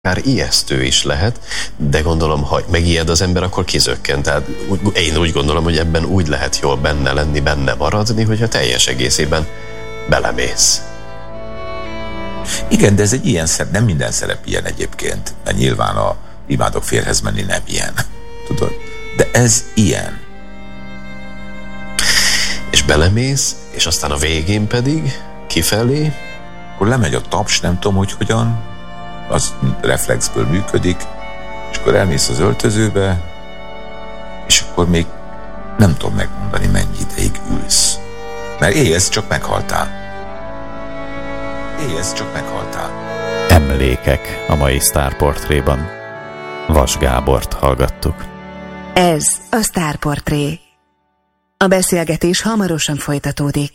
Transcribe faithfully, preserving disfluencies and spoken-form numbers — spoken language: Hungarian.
akár ijesztő is lehet, de gondolom, ha megijed az ember, akkor kizökken. Tehát én úgy gondolom, hogy ebben úgy lehet jól benne lenni, benne maradni, hogyha teljes egészében belemész. Igen, de ez egy ilyen szerep, nem minden szerep ilyen egyébként, mert nyilván a Imádok férjhez menni nem ilyen, tudod? De ez ilyen. És belemész, és aztán a végén pedig kifelé, akkor lemegy a taps, nem tudom, hogy hogyan, az reflexből működik, és akkor elmész az öltözőbe, és akkor még nem tudom megmondani, mennyi ideig ülsz. Mert éjjel csak meghaltál. Éjjel csak meghaltál. Emlékek a mai Sztárportréban. Vas Gábort hallgattuk. Ez a Sztárportré. A beszélgetés hamarosan folytatódik.